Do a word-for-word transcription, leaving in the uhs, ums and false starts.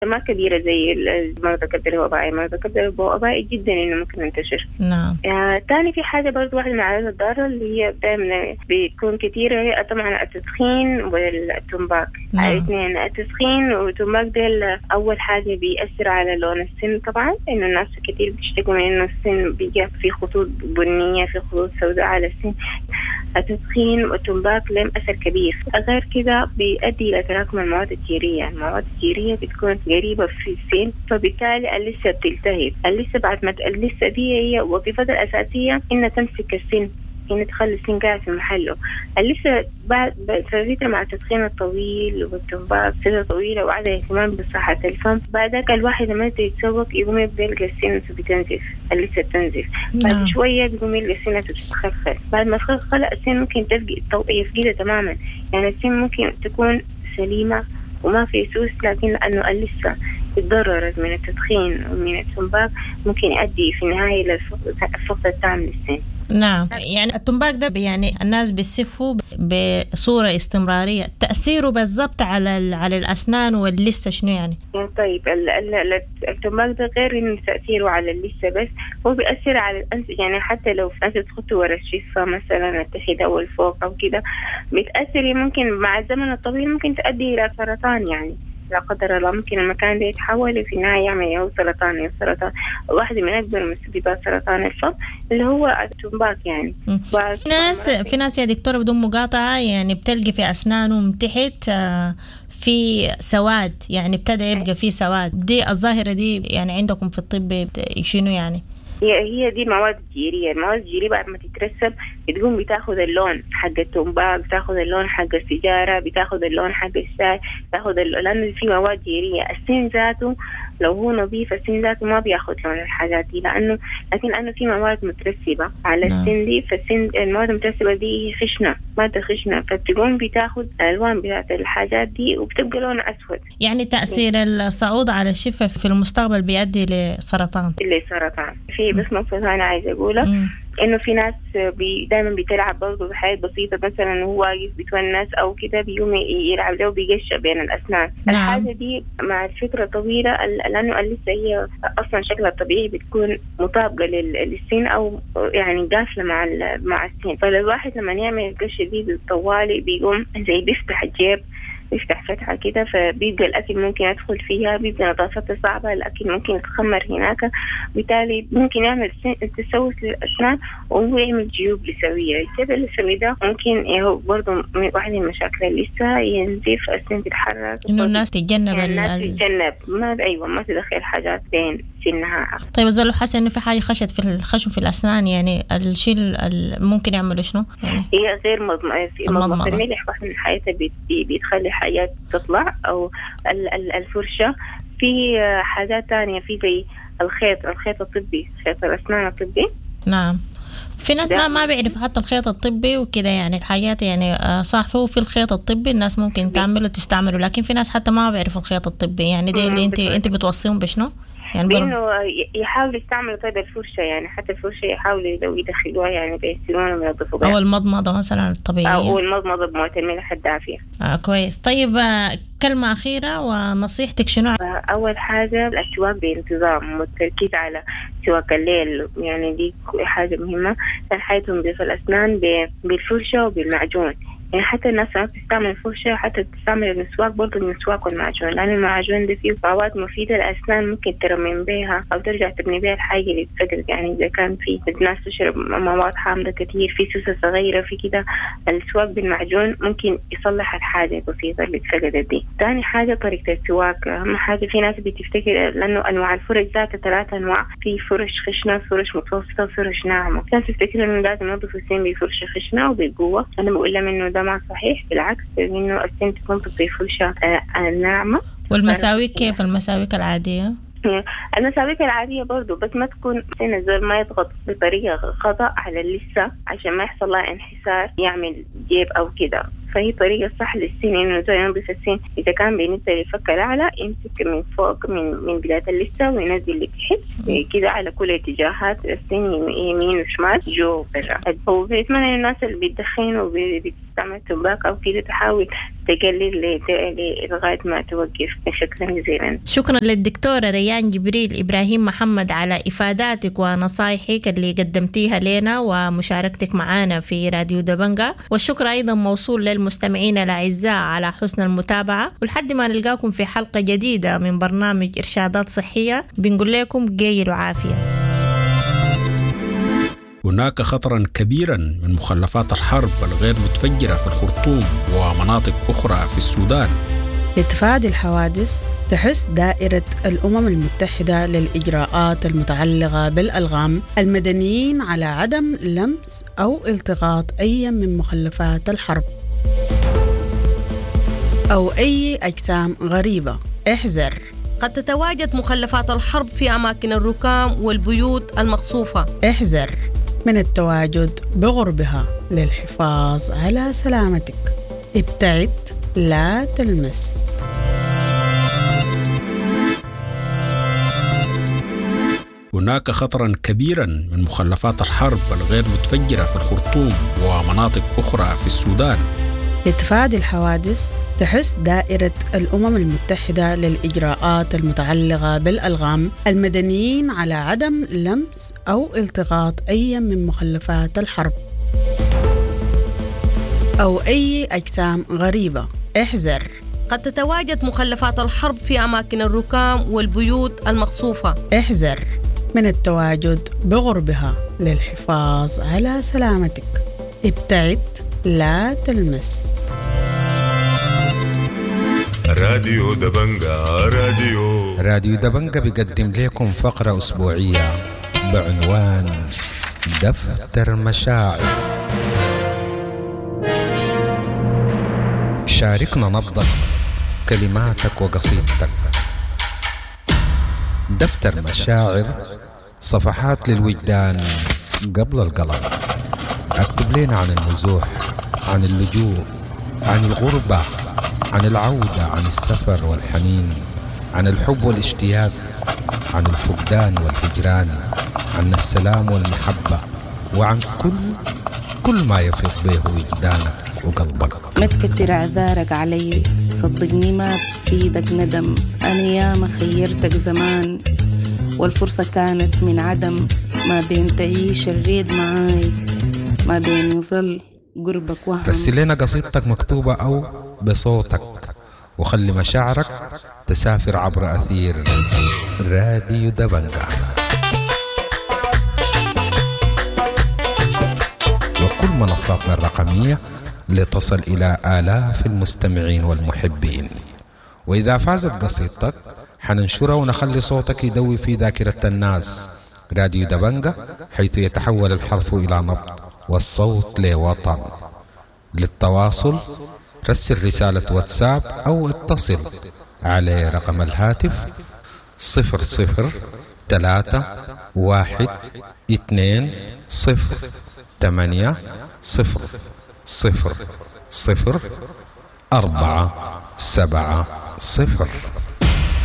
ما كبيرة زي مرضى الكبد الوبائي. مرضى الكبد الوبائي جدا إنه ممكن ينتشر. نعم. آه، تاني في حاجة برضو واحدة من العادات الضارة اللي هي دائما بتكون كثيرة هي طبعا التدخين والتمباك. نعم. الاثنين التدخين والتمباك ده أول حاجة بيأثر على لون السن طبعا، إنه الناس كثير بيشتكوا من إنه السن بيجي في خطوط بنية في خطوط سوداء على السن. التدخين والتمباك لهم أثر كبير. غير كده بيؤدي إلى تراكم المواد الجيرية. المواد الجيرية بتكون قريبة في السن، فبالتالي اللثة بتلتهب. اللثة بعد ما اللثة دي هي وظيفتها الأساسية إنها تمسك السن، إنها تخلي السن قاعد في محله. اللثة بعد فبيتها مع التدخين الطويل والتمباك فترة طويلة وعدم اهتمام بصحة الفم، بعدك الواحد لما يتسوق يقوم يلقى السن بتنزف، اللثة بتنزف. بعد شوية بيقوم يلقى السن بتتخلخل. بعد ما تخلخل السن ممكن تفقد يفقدها تماما. يعني السن ممكن تكون سليمة وما في سوس، لكن لأنه اللثة اتضررت من التدخين ومن التمباك ممكن يؤدي في النهاية للفقد التام للسن. نعم. يعني التمباك ده يعني الناس بيسفوا بصورة استمرارية، تأثيره بالضبط على على الأسنان واللثة شنو يعني؟ طيب التمباك ده غير إنه تأثيره على اللثة بس هو بيأثر على الأنف. يعني حتى لو أنت تخطي ورا الشفة مثلا التخيد أو الفوق أو كده بتأثر، ممكن مع الزمن الطويل ممكن تؤدي إلى سرطان. يعني لا قدر الله ممكن المكان ده يتحول في النهاية يعمل أو سرطان أو سرطان. واحدة من أكبر مسببات سرطان الفم اللي هو التمباك. يعني في ناس في ناس يا دكتورة بدون مقاطعة يعني بتلقي في أسنانهم تحت في سواد، يعني ابتدى يبقى في سواد. دي الظاهرة دي يعني عندكم في الطب شنو يعني؟ هي هي دي مواد جيرية. المواد الجيرية بعد ما تترسب بتقوم بتاخذ اللون حق التمباك، بتاخذ اللون حق السيجارة، بتاخذ اللون حق الشاي، بتاخذ اللون لأنه في مواد جيرية. السن ذاته لو هو نظيف السن ذاته ما بياخذ لون الحاجات دي، لأنه لكن لأنه في مواد مترسبة على السن دي، فالسن المواد المترسبة دي خشنة، مادة خشنة، فتقوم بتاخذ الألوان بتاعت الحاجات دي وبتبقى لونها أسود. يعني تأثير الصعود على الشفة في المستقبل بيؤدي لسرطان. لسرطان. في بس نقطة ثانية عايزة أقولها، إنه في ناس بي دائما بتلعب برضه بحاجات بسيطة، مثلا هو واقف بيتونس أو كده بيقوم يلعب له وبيقشع بين الأسنان. نعم. الحاجة دي مع الفترة طويلة لأنه اللثة هي أصلا شكلها الطبيعي بتكون مطابقة للسن أو يعني قافلة مع مع السن، فالواحد لما يعمل القشة دي بالطوالي بيقوم زي بيفتح الجيب، يفتح فتحة كده، فبيبقى الأكل ممكن يدخل فيها، بيبقى نظافتها صعبة، الأكل ممكن يتخمر هناك، بالتالي ممكن يعمل تسوس للأسنان وهو يعمل جيوب لسوية. الجيب اللثوي ده ممكن هو برضو واحدة من مشاكل اللثة، ينزف، السن تتحرك، إنه الناس تتجنب يعني الناس تتجنب ما أيوة ما تدخل حاجات بين سنها. طيب إذا لو حاسة إنه في حاجة خشت في الخشم في الأسنان، يعني الشيء ممكن يعمل شنو؟ يعني هي غير مضمضة. المضمضة الملح واحد من حياتها بيتخلي حاجات تطلع، أو الفرشة. في حاجات تانية في زي الخيط الخيط الطبي، خيط الأسنان الطبي. نعم. في ناس ما ما بيعرف حتى الخيط الطبي وكده، يعني الحاجات يعني صح فيه في الخيط الطبي الناس ممكن تعمله تستعمله، لكن في ناس حتى ما بيعرفوا الخيط الطبي. يعني دي اللي انت انت بتوصيهم بشنو؟ يعني بإنه يحاولوا يستعملوا طيب الفرشة، يعني حتى الفرشة يحاولوا لو يدخلوها يعني بيغسلوها وينظفوا بها، أو المضمضة مثلا الطبيعية، أو المضمضة بمواد الملح الدافية. آه كويس. طيب آه كلمة أخيرة ونصيحتك شنو؟ أول حاجة السواك بانتظام والتركيز على سواك الليل، يعني دي حاجة مهمة. حياتهم في الأسنان بالفرشة وبالمعجون. يعني حتى الناس ما بتستعمل الفرشة، حتى تستعمل المسواك برضه المسواك والمعجون، لأن المعجون ده فيه مواد مفيدة للأسنان ممكن ترمم بها أو ترجع تبني بها الحاجة اللي اتفقدت. يعني إذا كان في الناس تشرب مواد حامضة كتير، في سوسة صغيرة في كده، السواك بالمعجون ممكن يصلح الحاجة البسيطة اللي اتفقدت دي. تاني حاجة طريقة السواك. أهم حاجة في ناس بتفتكر لأنه أنواع الفرش ذاتها ثلاثة أنواع، في فرش خشنة، فرش متوسطة، فرش ناعمة. ناس تفتكر إنه لازم ننظف السن بفرشة خشنة وبالقوة. أنا بقول لهم إنه ده ما صحيح، بالعكس، إنه السن تكون تضيف فرشة ناعمة. والمساويك كيف المساويك العادية؟ المساويك العادية برضو، بس ما تكون سن الزول ما يضغط بطريقة خطأ على اللثة عشان ما يحصل لها انحسار يعمل جيب أو كده. فهي طريقة صح للسن إنه ينظف السن. إذا كان بالنسبة للفك الأعلى يمسك من فوق من من بداية اللثة وينزل لتحت كده على كل اتجاهات السن، يمين وشمال جو وبرا. هو بيتمنى الناس اللي بيدخن وبتستعمل تباك أو كده تحاول تقلل لغاية ما توقف شكرا جزيلا. شكرا للدكتورة ريان جبريل إبراهيم محمد على إفاداتك ونصائحك اللي قدمتيها لنا ومشاركتك معنا في راديو دبنجة، والشكر أيضا موصول للمستمعين الأعزاء على حسن المتابعة. ولحد ما نلقاكم في حلقة جديدة من برنامج إرشادات صحية بنقول لكم جيلوا عافية. هناك خطرا كبيرا من مخلفات الحرب الغير متفجرة في الخرطوم ومناطق أخرى في السودان. لتفادي الحوادث تحث دائرة الأمم المتحدة للإجراءات المتعلقة بالألغام المدنيين على عدم لمس أو التقاط أي من مخلفات الحرب أو أي أجسام غريبة. احذر، قد تتواجد مخلفات الحرب في أماكن الركام والبيوت المقصوفة. احذر من التواجد بقربها للحفاظ على سلامتك. ابتعد، لا تلمس. هناك خطرا كبيرا من مخلفات الحرب الغير متفجرة في الخرطوم ومناطق أخرى في السودان. لتفادي الحوادث تحث دائرة الأمم المتحدة للإجراءات المتعلقة بالألغام المدنيين على عدم لمس أو التقاط أي من مخلفات الحرب أو أي أجسام غريبة. احذر، قد تتواجد مخلفات الحرب في أماكن الركام والبيوت المقصوفة. احذر من التواجد بقربها للحفاظ على سلامتك. ابتعد، لا تلمس. راديو دبنجة راديو راديو دبنجة بيقدم لكم فقرة أسبوعية بعنوان دفتر مشاعر. شاركنا نبضك، كلماتك وقصيدتك. دفتر مشاعر، صفحات للوجدان قبل القلم. اكتب لنا عن النزوح، عن اللجوء، عن الغربة، عن العودة، عن السفر والحنين، عن الحب والاشتياق، عن الفقدان والهجران، عن السلام والمحبة، وعن كل كل ما يفيض به وجدانك وقلبك. ما تكتر اعذارك علي، صدقني ما بفيدك ندم. انا ياما خيرتك زمان والفرصة كانت من عدم. ما بين تعيش الريد معاي، ما بين يظل قربك وهم. رسل لنا قصيدتك مكتوبة أو بصوتك، وخلي مشاعرك تسافر عبر أثير راديو دبنجة. وكل منصاتنا الرقمية لتصل إلى آلاف المستمعين والمحبين. وإذا فازت قصيدتك حننشرها ونخلي صوتك يدوي في ذاكرة الناس. راديو دبنجة، حيث يتحول الحرف إلى نبض والصوت لوطن. للتواصل رسل رسالة واتساب أو اتصل على رقم الهاتف صفر صفر ثلاثة واحد اثنين صفر ثمانية صفر صفر صفر أربعة سبعة صفر.